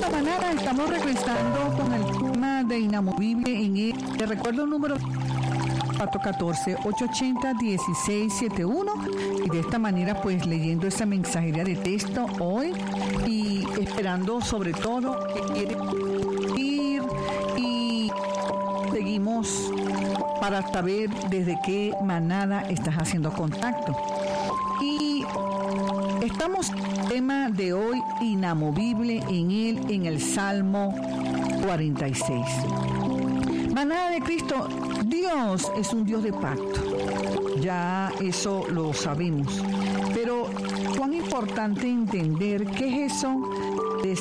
Bueno, manada, estamos regresando con el tema de inamovible en el... Te recuerdo el número 414-880-1671 y de esta manera pues leyendo esa mensajería de texto hoy y esperando sobre todo que quieres ir y seguimos para saber desde qué manada estás haciendo contacto. Y estamos en el tema de hoy inamovible en el Salmo 46. Manada de Cristo, Dios es un Dios de pacto. Ya eso lo sabemos. Pero cuán importante entender qué es eso de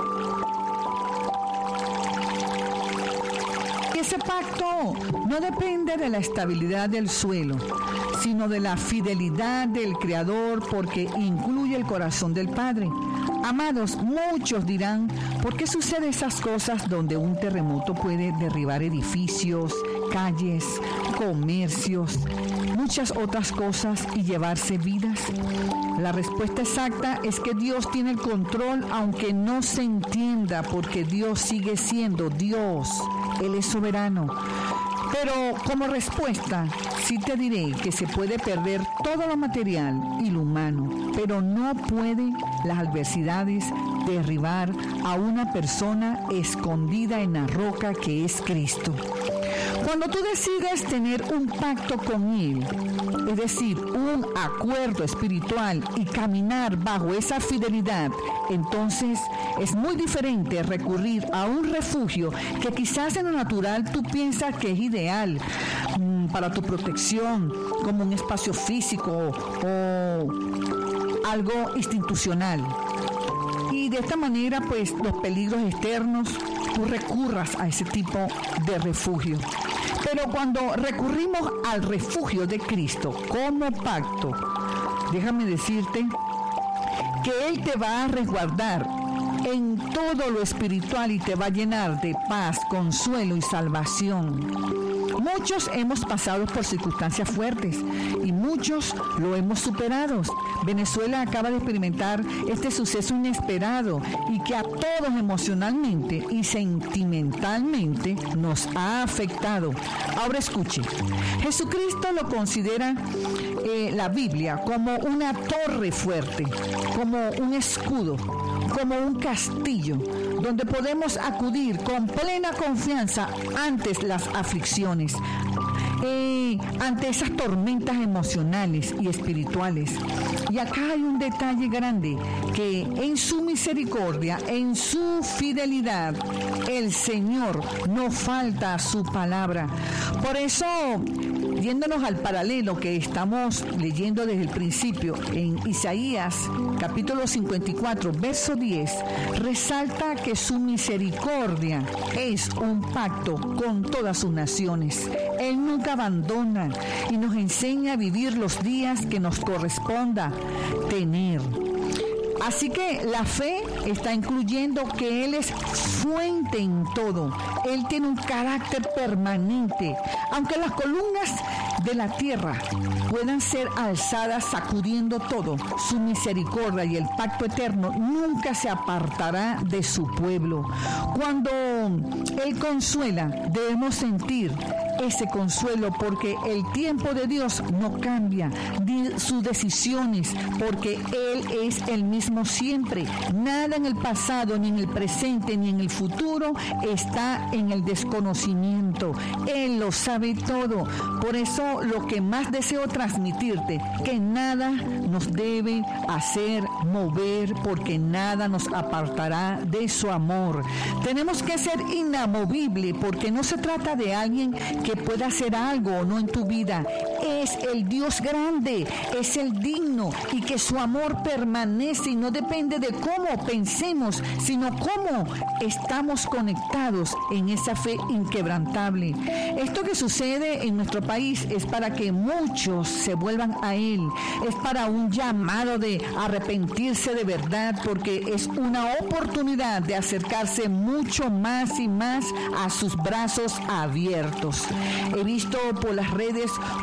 ese pacto no depende de la estabilidad del suelo, sino de la fidelidad del Creador, porque incluye el corazón del Padre. Amados, muchos dirán, ¿por qué suceden esas cosas donde un terremoto puede derribar edificios, calles, comercios, muchas otras cosas y llevarse vidas? La respuesta exacta es que Dios tiene el control, aunque no se entienda, porque Dios sigue siendo Dios. Él es soberano. Pero como respuesta, sí te diré que se puede perder todo lo material y lo humano, pero no puede las adversidades derribar a una persona escondida en la roca que es Cristo. Cuando tú decides tener un pacto con Él, es decir, un acuerdo espiritual y caminar bajo esa fidelidad, entonces es muy diferente recurrir a un refugio que quizás en lo natural tú piensas que es ideal para tu protección, como un espacio físico o algo institucional. Y de esta manera, pues, los peligros externos, tú recurras a ese tipo de refugio. Pero cuando recurrimos al refugio de Cristo como pacto, déjame decirte que Él te va a resguardar en todo lo espiritual y te va a llenar de paz, consuelo y salvación. Muchos hemos pasado por circunstancias fuertes y muchos lo hemos superado. Venezuela acaba de experimentar este suceso inesperado y que a todos emocionalmente y sentimentalmente nos ha afectado. Ahora escuche, Jesucristo lo considera la Biblia como una torre fuerte, como un escudo, como un castillo, donde podemos acudir con plena confianza ante las aflicciones, ante esas tormentas emocionales y espirituales. Y acá hay un detalle grande, que en su misericordia, en su fidelidad, el Señor no falta a su palabra. Por eso, yéndonos al paralelo que estamos leyendo desde el principio, en Isaías capítulo 54, verso 10, resalta que su misericordia es un pacto con todas sus naciones. Él nunca abandona y nos enseña a vivir los días que nos corresponda tener. Así que la fe está incluyendo que Él es fuente en todo. Él tiene un carácter permanente. Aunque las columnas de la tierra puedan ser alzadas sacudiendo todo, su misericordia y el pacto eterno nunca se apartará de su pueblo. Cuando Él consuela, debemos sentir ese consuelo, porque el tiempo de Dios no cambia, sus decisiones, porque Él es el mismo siempre. Nada en el pasado, ni en el presente, ni en el futuro está en el desconocimiento. Él lo sabe todo. Por eso lo que más deseo transmitirte, que nada nos debe hacer mover, porque nada nos apartará de su amor. Tenemos que ser inamovible, porque no se trata de alguien que pueda hacer algo o no en tu vida. Es el Dios grande, es el digno, y que su amor permanece y no depende de cómo pensemos, sino cómo estamos conectados en esa fe inquebrantable. Esto que sucede en nuestro país es para que muchos se vuelvan a Él, es para un llamado de arrepentirse de verdad, porque es una oportunidad de acercarse mucho más y más a sus brazos abiertos. He visto por las redes cómo no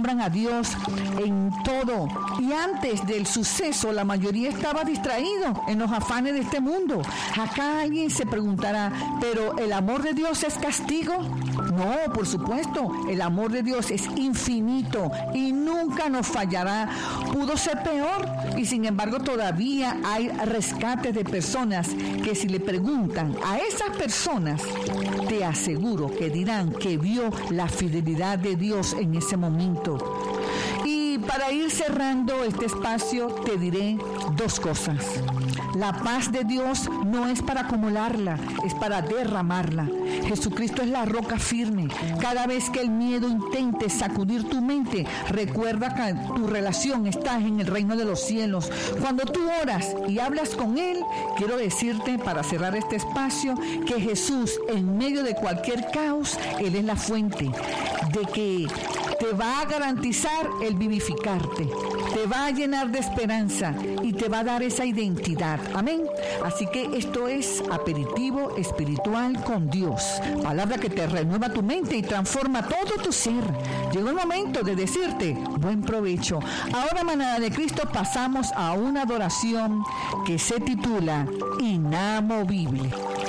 nombran a Dios en todo. Y antes del suceso, la mayoría estaba distraído en los afanes de este mundo. Acá alguien se preguntará, ¿pero el amor de Dios es castigo? No, por supuesto, el amor de Dios es infinito y nunca nos fallará. Pudo ser peor y sin embargo todavía hay rescates de personas que si le preguntan a esas personas, te aseguro que dirán que vio la fidelidad de Dios en ese momento. Y para ir cerrando este espacio te diré dos cosas. La paz de Dios no es para acumularla, es para derramarla. Jesucristo es la roca firme. Cada vez que el miedo intente sacudir tu mente, recuerda que tu relación está en el reino de los cielos. Cuando tú oras y hablas con Él, quiero decirte, para cerrar este espacio, que Jesús, en medio de cualquier caos, Él es la fuente de que te va a garantizar el vivificarte, te va a llenar de esperanza y te va a dar esa identidad. Amén. Así que esto es Aperitivo Espiritual con Dios. Palabra que te renueva tu mente y transforma todo tu ser. Llegó el momento de decirte buen provecho. Ahora, manada de Cristo, pasamos a una adoración que se titula Inamovible.